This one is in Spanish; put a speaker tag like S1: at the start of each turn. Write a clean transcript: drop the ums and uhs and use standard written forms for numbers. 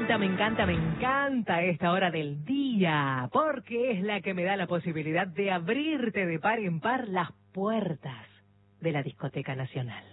S1: me encanta esta hora del día, porque es la que me da la posibilidad de abrirte de par en par las puertas de la Discoteca Nacional.